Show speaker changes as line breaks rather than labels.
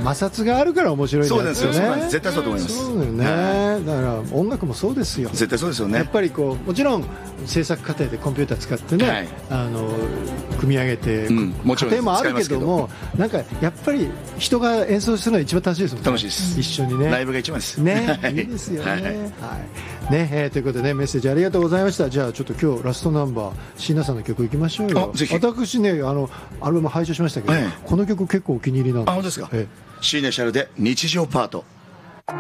摩擦があるから面白いんだよね。
そうなんですよ、絶対そうだと思います。
そうだよね、だから音楽もそうですよ。
絶対そうですよね。
やっぱりこうもちろん制作過程でコンピューター使ってね、組み上げて過程もあるけども、なんかやっぱり人が演奏するのが一番楽しいですもんね。
楽しいです。
一緒にね、
ライブが一番です
ね。いいですよね。はいね、ということでね、メッセージありがとうございました。じゃあちょっと今日ラストナンバー、椎名さんの曲いきましょうよ。私ね、アルバム拝聴しましたけど、この曲結構お気に入りなんです。
あ、本当ですか。椎名シャルで日常パート。